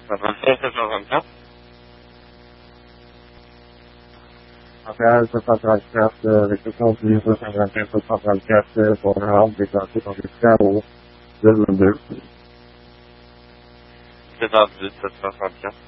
Acá se pasa el chat de que son clientes en la que se pasa el chat por la aplicación fiscal del Det var avslutat för